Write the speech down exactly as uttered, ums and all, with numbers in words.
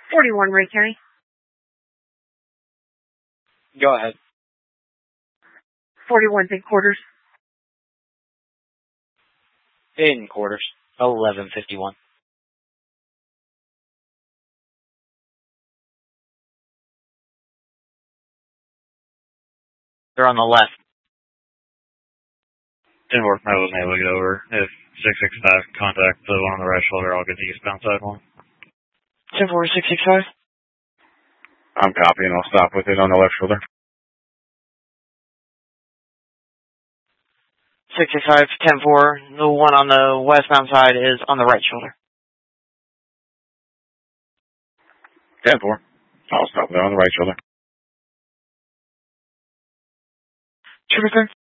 forty-one, Ray County. Go ahead. forty-one, big quarters. In quarters. eleven fifty-one. They're on the left. ten four, I wasn't able to get over. If six six five contact the one on the right shoulder, I'll get the eastbound side one. ten four, six six five. I'm copying. I'll stop with it on the left shoulder. six six five, ten four. The one on the westbound side is on the right shoulder. ten four. I'll stop there on the right shoulder. Trooper,